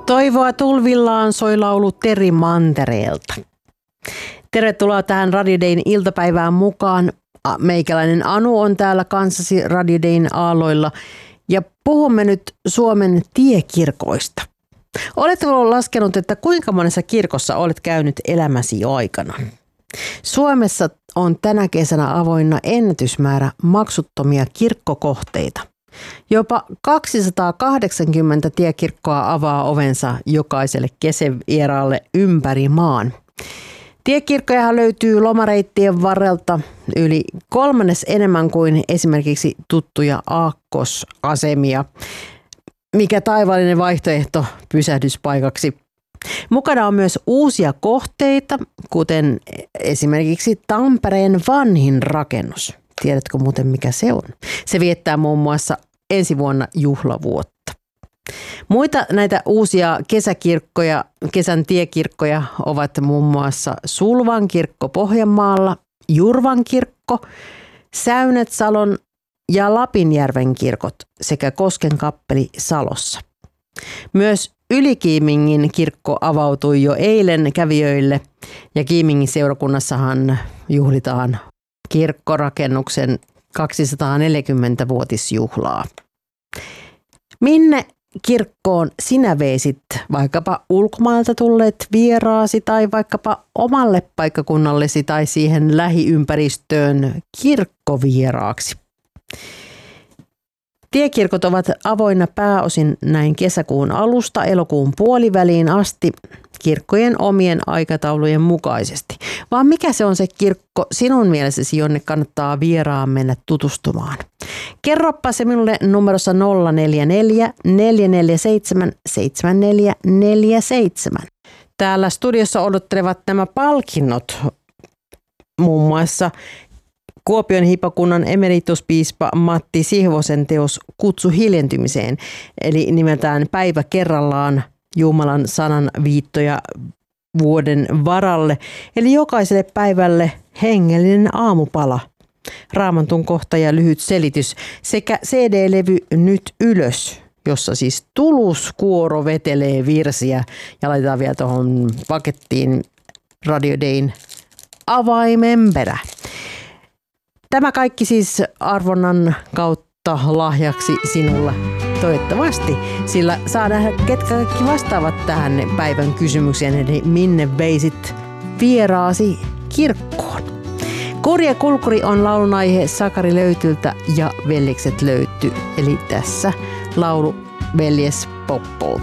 Toivoa tulvillaan soi laulu Teri Mantereelta. Tervetuloa tähän Radio Dayn iltapäivään mukaan. Meikäläinen Anu on täällä kanssasi Radio Dayn aalloilla ja puhumme nyt Suomen tiekirkoista. Oletko laskenut, että kuinka monessa kirkossa olet käynyt elämäsi aikana? Suomessa on tänä kesänä avoinna ennätysmäärä maksuttomia kirkkokohteita. Jopa 280 tiekirkkoa avaa ovensa jokaiselle kesänvieraalle ympäri maan. Tiekirkkojahan löytyy lomareittien varrelta yli 1/3 enemmän kuin esimerkiksi tuttuja aakkosasemia. Mikä taivaallinen vaihtoehto pysähdyspaikaksi. Mukana on myös uusia kohteita, kuten esimerkiksi Tampereen vanhin rakennus. Tiedätkö muuten mikä se on? Se viettää muun muassa ensi vuonna juhlavuotta. Muita näitä uusia kesäkirkkoja, kesän tiekirkkoja ovat muun muassa Sulvan kirkko Pohjanmaalla, Jurvan kirkko, Säynetsalon ja Lapinjärven kirkot sekä Kosken kappeli Salossa. Myös Yli-Kiimingin kirkko avautui jo eilen kävijöille ja Kiimingin seurakunnassahan juhlitaan kirkkorakennuksen 240-vuotisjuhlaa. Minne kirkkoon sinä veisit vaikkapa ulkomailta tulleet vieraasi tai vaikkapa omalle paikkakunnallesi tai siihen lähiympäristöön kirkkovieraaksi? Tiekirkot ovat avoinna pääosin näin kesäkuun alusta elokuun puoliväliin asti kirkkojen omien aikataulujen mukaisesti. Vaan mikä se on se kirkko sinun mielessäsi, jonne kannattaa vieraan mennä tutustumaan? Kerropa se minulle numerossa 044 447 7447. Täällä studiossa odottelevat nämä palkinnot, muun muassa Kuopion hiippakunnan emerituspiispa Matti Sihvosen teos Kutsu hiljentymiseen, eli nimeltään Päivä kerrallaan Jumalan sanan viittoja vuoden varalle, eli jokaiselle päivälle hengellinen aamupala, Raamatun kohta ja lyhyt selitys sekä CD-levy Nyt ylös, jossa siis tuluskuoro vetelee virsiä ja laitetaan vielä tuohon pakettiin Radio Dayn avaimenperä. Tämä kaikki siis arvonnan kautta lahjaksi sinulla toivottavasti, sillä saa nähdä, ketkä kaikki vastaavat tähän päivän kysymykseen, eli minne veisit vieraasi kirkkoon. Kurja kulkuri on laulun aihe Sakari Löytyltä ja Veljekset löytyy, eli tässä laulu Veljes Poppolta.